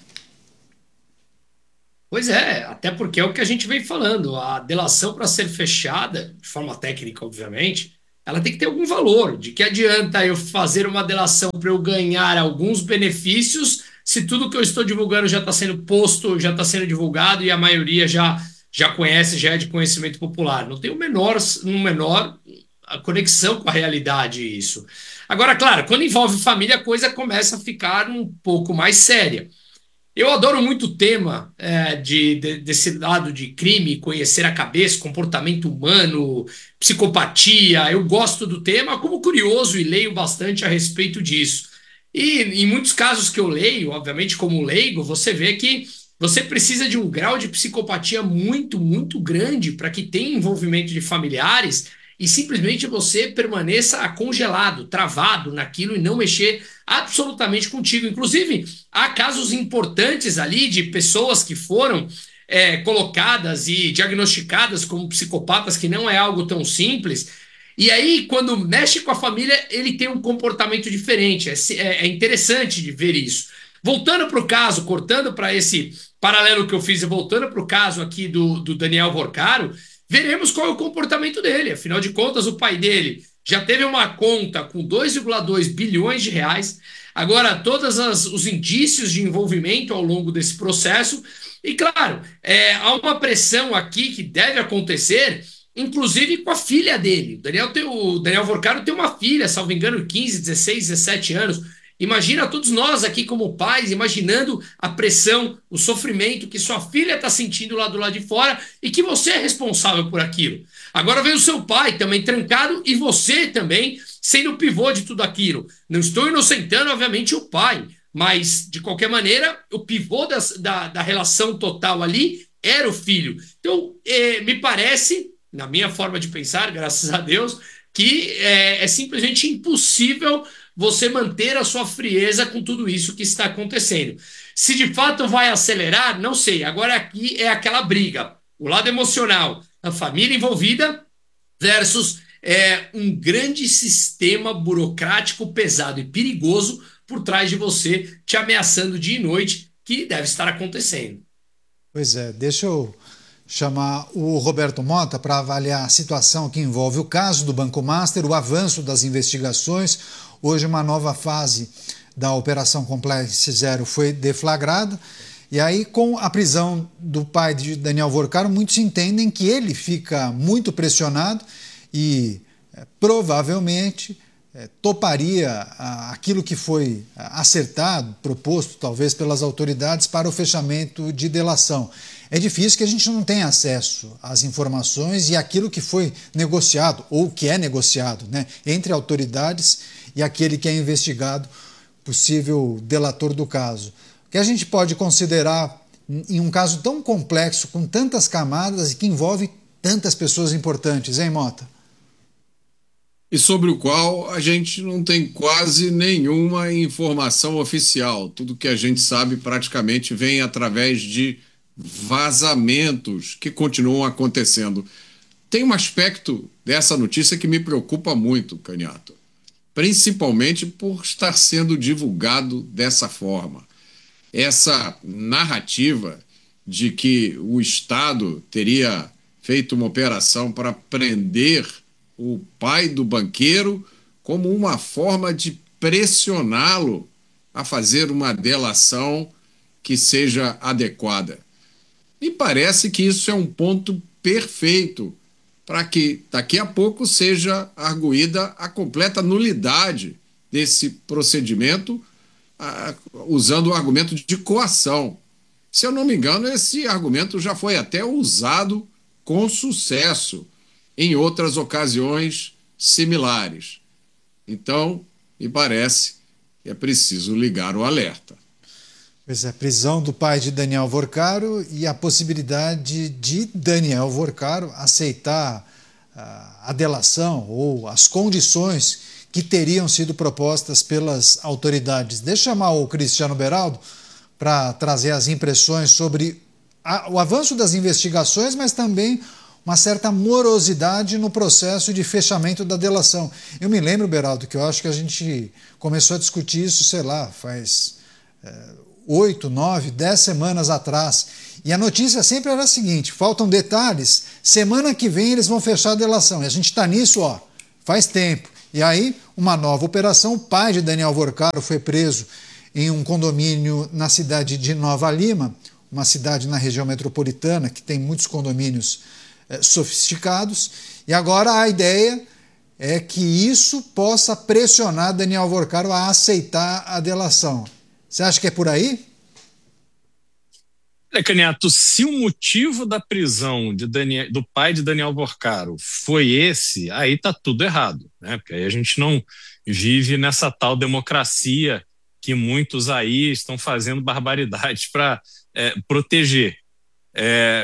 Pois é, até porque é o que a gente vem falando. A delação, para ser fechada, de forma técnica, obviamente, ela tem que ter algum valor. De que adianta eu fazer uma delação para eu ganhar alguns benefícios se tudo que eu estou divulgando já está sendo posto, já está sendo divulgado e a maioria já, já conhece, já é de conhecimento popular? Não tem o menor, no menor a conexão com a realidade isso. Agora, claro, quando envolve família, a coisa começa a ficar um pouco mais séria. Eu adoro muito o tema é, de, de, desse lado de crime, conhecer a cabeça, comportamento humano, psicopatia. Eu gosto do tema como curioso e leio bastante a respeito disso. E em muitos casos que eu leio, obviamente como leigo, você vê que você precisa de um grau de psicopatia muito, muito grande para que tenha envolvimento de familiares e simplesmente você permaneça congelado, travado naquilo e não mexer absolutamente contigo. Inclusive, há casos importantes ali de pessoas que foram é, colocadas e diagnosticadas como psicopatas, que não é algo tão simples. E aí, quando mexe com a família, ele tem um comportamento diferente. É, é interessante de ver isso. Voltando para o caso, cortando para esse paralelo que eu fiz e voltando para o caso aqui do, do Daniel Vorcaro, veremos qual é o comportamento dele. Afinal de contas, o pai dele já teve uma conta com dois vírgula dois bilhões de reais. Agora, todos os indícios de envolvimento ao longo desse processo. E, claro, é, há uma pressão aqui que deve acontecer, inclusive com a filha dele. O Daniel, tem, o Daniel Vorcaro tem uma filha, salvo engano, quinze, dezesseis, dezessete anos. Imagina todos nós aqui como pais, imaginando a pressão, o sofrimento que sua filha está sentindo lá do lado de fora e que você é responsável por aquilo. Agora vem o seu pai também trancado e você também sendo o pivô de tudo aquilo. Não estou inocentando, obviamente, o pai, mas, de qualquer maneira, o pivô das, da, da relação total ali era o filho. Então, é, me parece, na minha forma de pensar, graças a Deus, que é, é simplesmente impossível você manter a sua frieza com tudo isso que está acontecendo. Se de fato vai acelerar, não sei. Agora aqui é aquela briga. O lado emocional, a família envolvida versus é, um grande sistema burocrático pesado e perigoso por trás de você, te ameaçando dia e noite, que deve estar acontecendo. Pois é, deixa eu chamar o Roberto Mota para avaliar a situação que envolve o caso do Banco Master, o avanço das investigações. Hoje uma nova fase da Operação Compliance Zero foi deflagrada, e aí com a prisão do pai de Daniel Vorcaro, muitos entendem que ele fica muito pressionado e é, provavelmente é, toparia a, aquilo que foi acertado, proposto talvez pelas autoridades para o fechamento de delação. É difícil que a gente não tenha acesso às informações e àquilo que foi negociado, ou que é negociado, né, entre autoridades e aquele que é investigado, possível delator do caso. O que a gente pode considerar em um caso tão complexo, com tantas camadas e que envolve tantas pessoas importantes, hein, Mota? E sobre o qual a gente não tem quase nenhuma informação oficial. Tudo que a gente sabe praticamente vem através de vazamentos que continuam acontecendo. Tem um aspecto dessa notícia que me preocupa muito, Caniato, principalmente por estar sendo divulgado dessa forma. Essa narrativa de que o Estado teria feito uma operação para prender o pai do banqueiro como uma forma de pressioná-lo a fazer uma delação que seja adequada. Me parece que isso é um ponto perfeito para que daqui a pouco seja arguída a completa nulidade desse procedimento, uh, usando o argumento de coação. Se eu não me engano, esse argumento já foi até usado com sucesso em outras ocasiões similares. Então, me parece que é preciso ligar o alerta. Pois é, prisão do pai de Daniel Vorcaro e a possibilidade de Daniel Vorcaro aceitar uh, a delação ou as condições que teriam sido propostas pelas autoridades. Deixa eu chamar o Cristiano Beraldo para trazer as impressões sobre a, o avanço das investigações, mas também uma certa morosidade no processo de fechamento da delação. Eu me lembro, Beraldo, que eu acho que a gente começou a discutir isso, sei lá, faz oito, nove, dez semanas atrás. E a notícia sempre era a seguinte: faltam detalhes, semana que vem eles vão fechar a delação. E a gente está nisso, ó, faz tempo. E aí, uma nova operação, o pai de Daniel Vorcaro foi preso em um condomínio na cidade de Nova Lima, uma cidade na região metropolitana que tem muitos condomínios eh, sofisticados, e agora a ideia é que isso possa pressionar Daniel Vorcaro a aceitar a delação. Você acha que é por aí? É, Caniato, se o motivo da prisão de Daniel, do pai de Daniel Vorcaro foi esse, aí tá tudo errado, né? Porque aí a gente não vive nessa tal democracia que muitos aí estão fazendo barbaridades para é, proteger. É,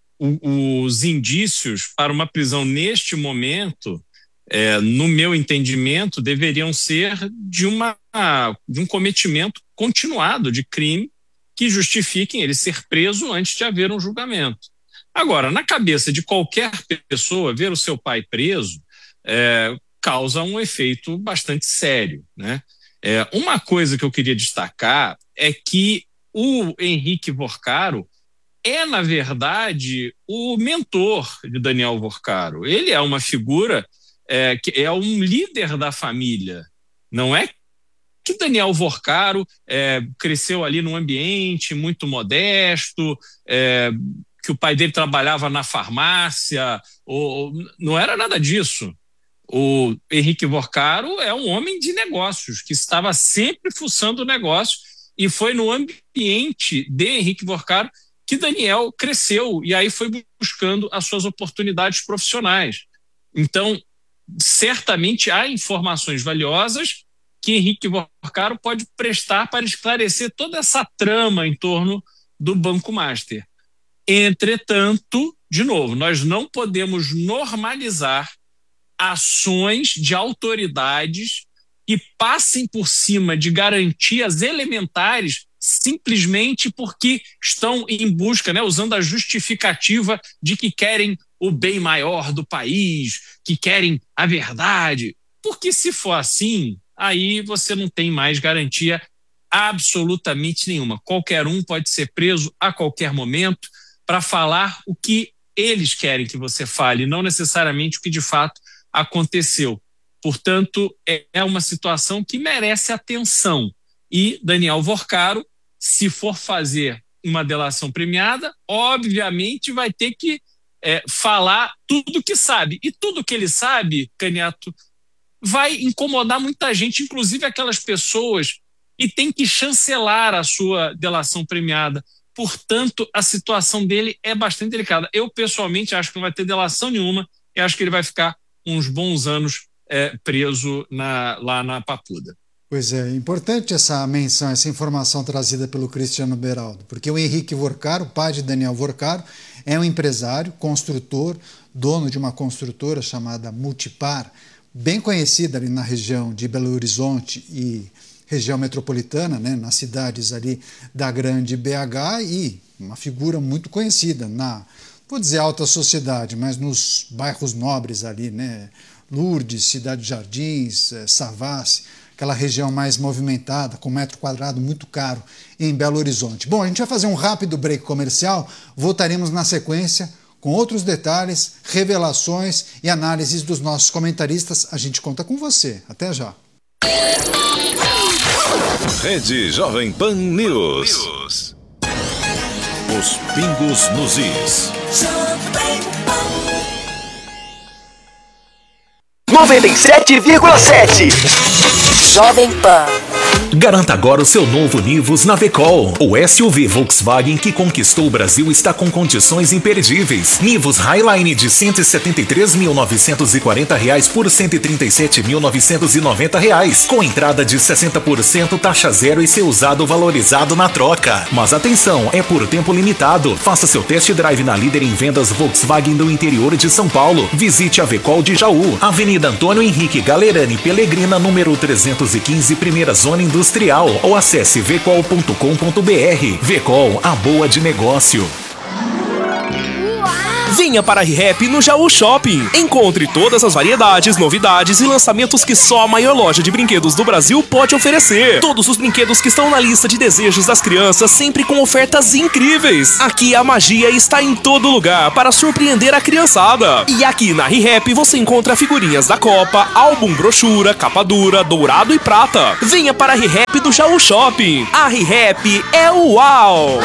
o, os indícios para uma prisão neste momento, é, no meu entendimento, deveriam ser de, uma, de um cometimento continuado de crime que justifiquem ele ser preso antes de haver um julgamento. Agora, na cabeça de qualquer pessoa, ver o seu pai preso é, causa um efeito bastante sério, né? É, uma coisa que eu queria destacar é que o Henrique Vorcaro é, na verdade, o mentor de Daniel Vorcaro. Ele é uma figura é, que é um líder da família. Não é que Daniel Vorcaro é, cresceu ali num ambiente muito modesto, é, que o pai dele trabalhava na farmácia, ou, não era nada disso. O Henrique Vorcaro é um homem de negócios, que estava sempre fuçando o negócio, e foi no ambiente de Henrique Vorcaro que Daniel cresceu, e aí foi buscando as suas oportunidades profissionais. Então, certamente há informações valiosas que Henrique Vorcaro pode prestar para esclarecer toda essa trama em torno do Banco Master. Entretanto, de novo, nós não podemos normalizar ações de autoridades que passem por cima de garantias elementares simplesmente porque estão em busca, né, usando a justificativa de que querem o bem maior do país, que querem a verdade. Porque se for assim, aí você não tem mais garantia absolutamente nenhuma. Qualquer um pode ser preso a qualquer momento para falar o que eles querem que você fale, não necessariamente o que de fato aconteceu. Portanto, é uma situação que merece atenção. E Daniel Vorcaro, se for fazer uma delação premiada, obviamente vai ter que é, falar tudo que sabe. E tudo que ele sabe, Caniato, vai incomodar muita gente, inclusive aquelas pessoas que têm que chancelar a sua delação premiada. Portanto, a situação dele é bastante delicada. Eu, pessoalmente, acho que não vai ter delação nenhuma e acho que ele vai ficar uns bons anos é, preso na, lá na Papuda. Pois é, importante essa menção, essa informação trazida pelo Cristiano Beraldo, porque o Henrique Vorcaro, pai de Daniel Vorcaro, é um empresário, construtor, dono de uma construtora chamada Multipar, bem conhecida ali na região de Belo Horizonte e região metropolitana, né, nas cidades ali da grande B H, e uma figura muito conhecida na, vou dizer alta sociedade, mas nos bairros nobres ali, né, Lourdes, Cidade de Jardins, Savassi, aquela região mais movimentada, com metro quadrado muito caro em Belo Horizonte. Bom, a gente vai fazer um rápido break comercial, voltaremos na sequência com outros detalhes, revelações e análises dos nossos comentaristas. A gente conta com você. Até já. Rede Jovem Pan News. News. Os pingos nos is. noventa e sete vírgula sete Jovem Pan. Garanta agora o seu novo Nivus na Vecol. O S U V Volkswagen que conquistou o Brasil está com condições imperdíveis. Nivus Highline de cento e setenta e três mil novecentos e quarenta reais por cento e trinta e sete mil novecentos e noventa reais, com entrada de sessenta por cento, taxa zero e seu usado valorizado na troca. Mas atenção, é por tempo limitado. Faça seu test drive na líder em vendas Volkswagen do interior de São Paulo. Visite a Vecol de Jaú, Avenida Antônio Henrique Galerani Pelegrina, número trezentos e quinze, primeira zona industrial, ou acesse vecol ponto com ponto br. Vecol, a boa de negócio. Venha para a ReHap no Jaú Shopping. Encontre todas as variedades, novidades e lançamentos que só a maior loja de brinquedos do Brasil pode oferecer. Todos os brinquedos que estão na lista de desejos das crianças, sempre com ofertas incríveis. Aqui a magia está em todo lugar para surpreender a criançada. E aqui na ReHap você encontra figurinhas da Copa, álbum, brochura, capa dura, dourado e prata. Venha para a ReHap do Jaú Shopping. A ReHap é o uau!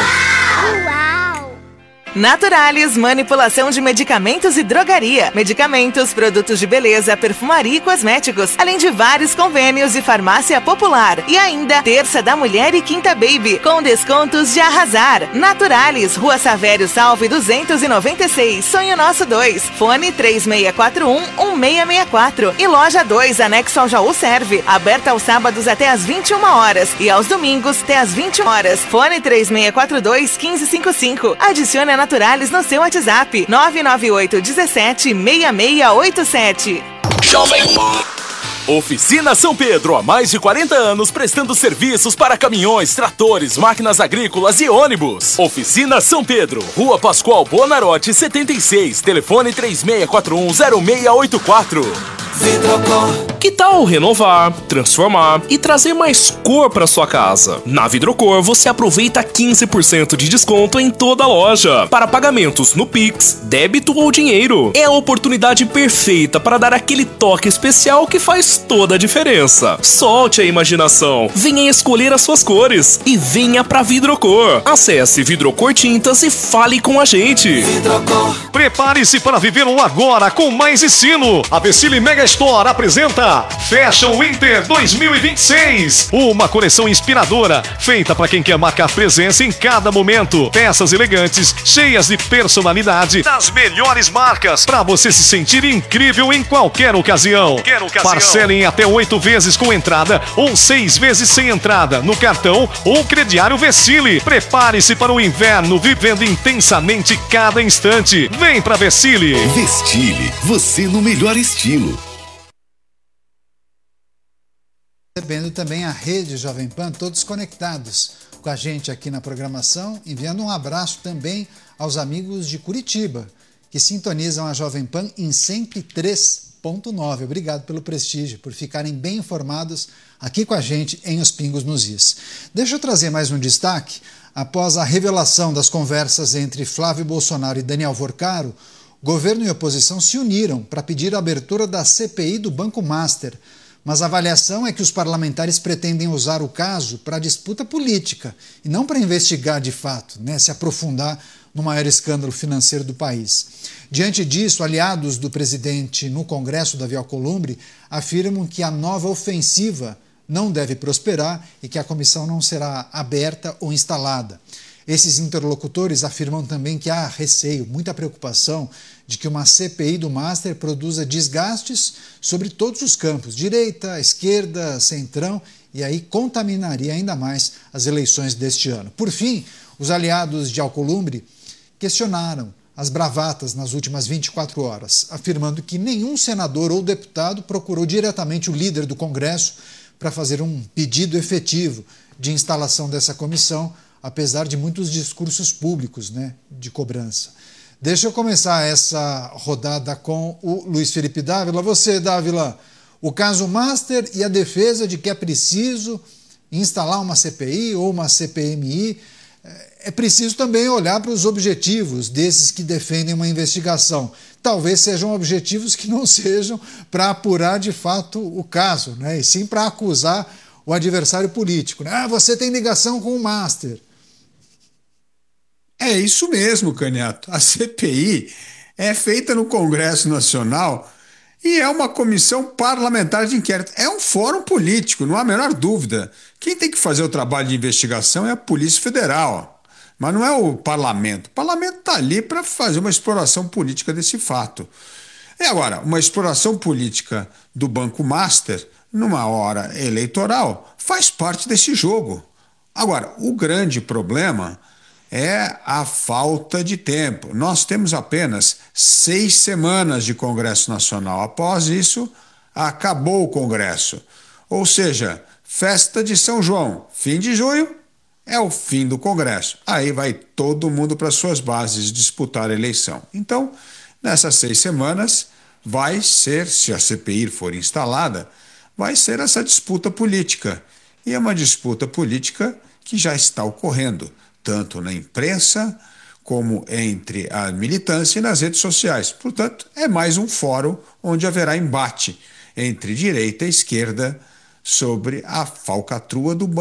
Naturalis, manipulação de medicamentos e drogaria. Medicamentos, produtos de beleza, perfumaria e cosméticos. Além de vários convênios e farmácia popular. E ainda, Terça da Mulher e Quinta Baby, com descontos de arrasar. Naturalis, Rua Savério Salve duzentos e noventa e seis, Sonho Nosso dois. Fone três seis quatro um, um seis seis quatro. E Loja dois, anexo ao Jaú Serve. Aberta aos sábados até às vinte e uma horas. E aos domingos até às vinte horas. Fone três seis quatro dois, um cinco cinco cinco. Adicione a Naturalis no seu WhatsApp nove nove oito um sete, seis seis oito sete. Jovem Pan. Oficina São Pedro, há mais de quarenta anos prestando serviços para caminhões, tratores, máquinas agrícolas e ônibus. Oficina São Pedro, Rua Pascoal Bonarotti setenta e seis, telefone três seis quatro um, zero seis oito quatro. Vidrocor. Que tal renovar, transformar e trazer mais cor para sua casa? Na Vidrocor você aproveita quinze por cento de desconto em toda a loja para pagamentos no Pix, débito ou dinheiro. É a oportunidade perfeita para dar aquele toque especial que faz toda a diferença. Solte a imaginação, venha escolher as suas cores e venha para Vidrocor. Acesse Vidrocor Tintas e fale com a gente. Vidrocor. Prepare-se para viver um agora com mais estilo. A Vecile Mega Store apresenta Fashion Winter dois mil e vinte e seis, uma coleção inspiradora, feita para quem quer marcar presença em cada momento. Peças elegantes, cheias de personalidade, das melhores marcas, para você se sentir incrível em qualquer ocasião. Qualquer ocasião. Parcelem até oito vezes com entrada ou seis vezes sem entrada no cartão ou crediário Vecile. Prepare-se para o inverno, vivendo intensamente cada instante. Vem pra Vecile. Vestile, você no melhor estilo. Recebendo também a rede Jovem Pan, todos conectados com a gente aqui na programação, enviando um abraço também aos amigos de Curitiba, que sintonizam a Jovem Pan em cento e três ponto nove. Obrigado pelo prestígio, por ficarem bem informados aqui com a gente em Os Pingos nos Is. Deixa eu trazer mais um destaque. Após a revelação das conversas entre Flávio Bolsonaro e Daniel Vorcaro, governo e oposição se uniram para pedir a abertura da C P I do Banco Master. Mas a avaliação é que os parlamentares pretendem usar o caso para disputa política e não para investigar de fato, né, se aprofundar no maior escândalo financeiro do país. Diante disso, aliados do presidente no Congresso, Davi Alcolumbre, afirmam que a nova ofensiva não deve prosperar e que a comissão não será aberta ou instalada. Esses interlocutores afirmam também que há receio, muita preocupação de que uma C P I do Master produza desgastes sobre todos os campos, direita, esquerda, centrão, e aí contaminaria ainda mais as eleições deste ano. Por fim, os aliados de Alcolumbre questionaram as bravatas nas últimas vinte e quatro horas, afirmando que nenhum senador ou deputado procurou diretamente o líder do Congresso para fazer um pedido efetivo de instalação dessa comissão, apesar de muitos discursos públicos, né, de cobrança. Deixa eu começar essa rodada com o Luiz Felipe Dávila. Você, Dávila, o caso Master e a defesa de que é preciso instalar uma C P I ou uma C P M I. É preciso também olhar para os objetivos desses que defendem uma investigação. Talvez sejam objetivos que não sejam para apurar de fato o caso, né, e sim para acusar o adversário político. Né? Ah, você tem ligação com o Master. É isso mesmo, Caniato. A C P I é feita no Congresso Nacional e é uma comissão parlamentar de inquérito. É um fórum político, não há a menor dúvida. Quem tem que fazer o trabalho de investigação é a Polícia Federal, mas não é o parlamento. O parlamento está ali para fazer uma exploração política desse fato. E agora, uma exploração política do Banco Master, numa hora eleitoral, faz parte desse jogo. Agora, o grande problema é a falta de tempo. Nós temos apenas seis semanas de Congresso Nacional. Após isso, acabou o Congresso. Ou seja, festa de São João, fim de junho, é o fim do Congresso. Aí vai todo mundo para suas bases disputar a eleição. Então, nessas seis semanas, vai ser, se a C P I for instalada, vai ser essa disputa política. E é uma disputa política que já está ocorrendo, tanto na imprensa como entre a militância e nas redes sociais. Portanto, é mais um fórum onde haverá embate entre direita e esquerda sobre a falcatrua do